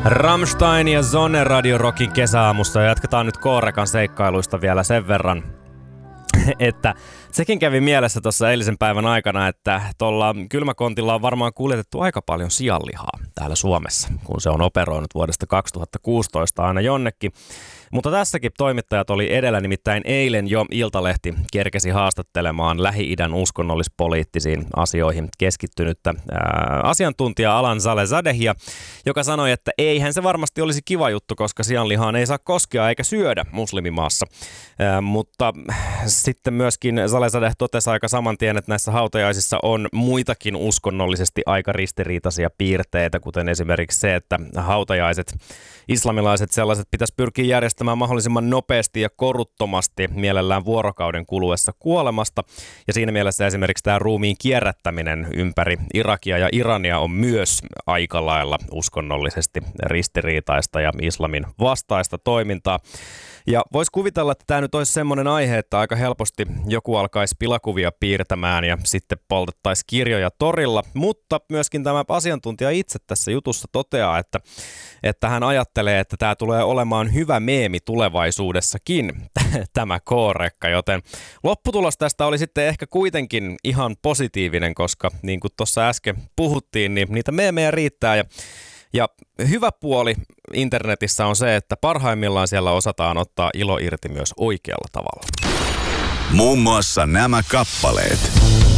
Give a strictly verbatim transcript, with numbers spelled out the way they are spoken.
Rammstein ja Zonne Radio Rockin kesäaamusta ja jatketaan nyt K-rekan seikkailuista vielä sen verran, että sekin kävi mielessä tuossa eilisen päivän aikana, että tuolla kylmäkontilla on varmaan kuljetettu aika paljon sianlihaa täällä Suomessa, kun se on operoinut vuodesta kaksituhattakuusitoista aina jonnekin. Mutta tässäkin toimittajat oli edellä, nimittäin eilen jo Iltalehti kerkesi haastattelemaan Lähi-idän uskonnollispoliittisiin asioihin keskittynyttä ää, asiantuntija Alan Zalezadehia, joka sanoi, että eihän se varmasti olisi kiva juttu, koska sianlihaan ei saa koskea eikä syödä muslimimaassa. Ää, mutta sitten myöskin Zalezadeh totesi aika saman tien, että näissä hautajaisissa on muitakin uskonnollisesti aika ristiriitaisia piirteitä, kuten esimerkiksi se, että hautajaiset, islamilaiset sellaiset pitäisi pyrkiä järjestämään mahdollisimman nopeasti ja koruttomasti, mielellään vuorokauden kuluessa kuolemasta. Ja siinä mielessä esimerkiksi tämä ruumiin kierrättäminen ympäri Irakia ja Irania on myös aika lailla uskonnollisesti ristiriitaista ja islamin vastaista toimintaa. Ja voisi kuvitella, että tämä nyt olisi semmoinen aihe, että aika helposti joku alkaisi pilakuvia piirtämään ja sitten poltettaisiin kirjoja torilla, mutta myöskin tämä asiantuntija itse tässä jutussa toteaa, että, että hän ajattelee, että tämä tulee olemaan hyvä meemi tulevaisuudessakin, tämä K-rekka, joten lopputulos tästä oli sitten ehkä kuitenkin ihan positiivinen, koska niin kuin tuossa äsken puhuttiin, niin niitä meemejä riittää ja Ja hyvä puoli internetissä on se, että parhaimmillaan siellä osataan ottaa ilo irti myös oikealla tavalla. Muun muassa nämä kappaleet.